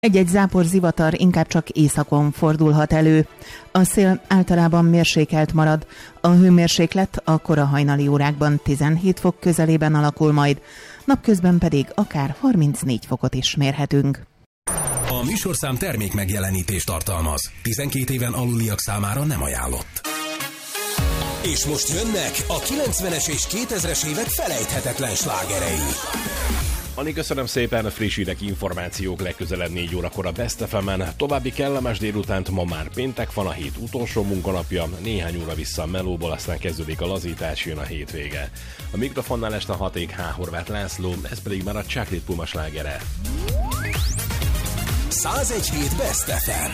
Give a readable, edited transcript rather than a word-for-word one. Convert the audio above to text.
Egy-egy zápor zivatar inkább csak északon fordulhat elő. A szél általában mérsékelt marad. A hőmérséklet a kora hajnali órákban 17 fok közelében alakul majd, napközben pedig akár 34 fokot is mérhetünk. A műsorszám termék megjelenítést tartalmaz. 12 éven aluliak számára nem ajánlott. És most jönnek a 90-es és 2000-es évek felejthetetlen slágerei. Ani, köszönöm szépen, friss hírek, információk legközelebb 4 órakor a Best FM-en. További kellemes délutánt, ma már péntek van, a hét utolsó munkanapja, néhány óra vissza a melóból, aztán kezdődik a lazítás, jön a hétvége. A mikrofonnál este 6-ig H. Horváth László, ez pedig már a Chocolate Puma slágere. 101 hét Best FM.